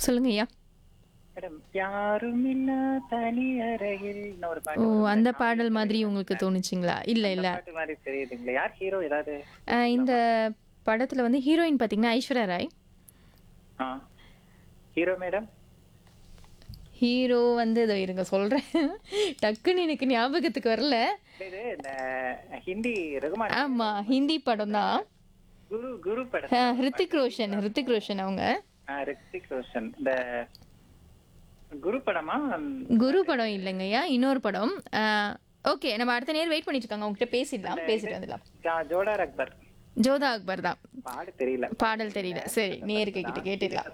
சொல்லுங்க ஐயா. மேடம் யாரும் இல்ல தனி அறையில் ஒரு ஓ! பாட்டு வரும்ல அந்த காவிய பாடல் மாதிரி உங்களுக்கு தலைவன்ல தோணுச்சுங்களா? இல்ல, அந்த இல்ல. பாட்டு மாதிரி தெரியுதுங்களா? யார் ஹீரோ ஏதாவது இந்த தெரிஞ்சுக்கலாமா? படத்துல வந்து ஹீரோயின் பார்த்தீங்கன்னா, ஐஸ்வர்யா ராய். ஆ ஹீரோ மேடம். ஹீரோ வந்து இதோ இருங்க சொல்றேன். டக்குன்னு எனக்கு ஞாபகத்துக்கு வரல. இது இந்த ஹிந்தி ரகுமான் ஆமா. ரகுமான் ஹிந்தி படம் இந்த தான். குரு குரு படத்துல ஒரு ஹிருத்திக் பாட்டு ரோஷன் ஹிருத்திக் சூப்பரா ரோஷன் அவங்க. ரித்திக் ரோஷன் இந்த குரு படமா குரு அது படம் இல்லைங்கய்யா. இன்னொரு படம். ஓகே. நம்ம அடுத்த நேரம் வெயிட் பண்ணிட்டு இருக்காங்க. உங்ககிட்ட அந்த பேசிடலாம். இது பேசிட்டு வந்துடலாம். ஜோடார் அக்பர் ஜோதா அக்பர் தான். பாடு தெரியல பாடல் தெரியல. சரி. அந்த படத்துல நேயர்கள் கிட்ட தான் கேட்டுடலாம்.